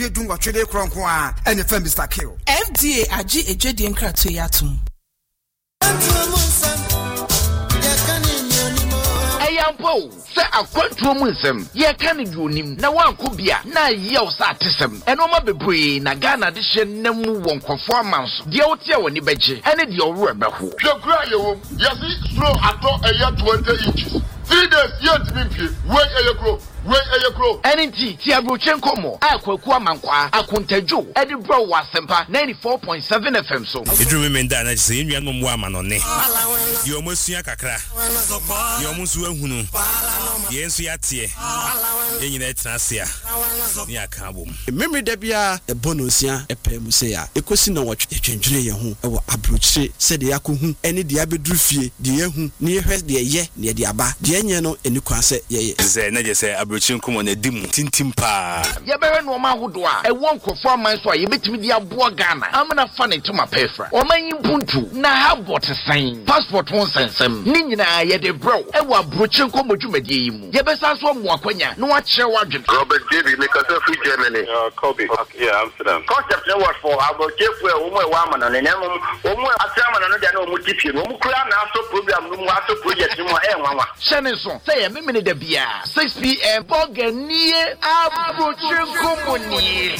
You do what you cronqua and the firm Mr. Kill. FDA aji ejedi nkrato yatum. Ayampo se akwantu mu nsem ye ka ne duonim na wanko bia na yew sa atesem eno ma bebre na Ghana de hye namu wonkofo amanso de wote woni beje ene de owro ebeho hwekura yewom yesi slow ato eya 20 inches 3 days yet mimpie we eyekro Enti ti abrochen komo akwaku amankwa akontadwo edi bro wasempa 94.7 FM so edru menda na se enua no mo amanone ye omosua kakra ye omusu ahunu ye nsu yate enyina etrasia ni aka bom memre da bia ebonosia epem se ya ekosi na wotwe etwendwene ye ho ewo abrochire se de yakohu ene de abedru fie de yehu ne yehwe de ye ne de aba de enye no eni kwase ye ze na je se brochin komo na dimu tintim pa ye bewe no ma hodo a e won kofo aman so a ye betimi dia boa Ghana amna fa ne tuma pefra o manyi buntu na habot sign passport won sensem ni nyina ye de bro e wa brochin komo dwumadie yi mu ye besa so mo akwanya no wa kire wadwen Robert David because of Germany Kobe yeah Amsterdam concept no what for about chefu e wo mo wa amana ne nemu wo mo asamana no dia na o mo tipie no mo kura na aso program no mo aso project mo e nwanwa shene so say me da bia 6 p.m. Boganie Abrochen Company.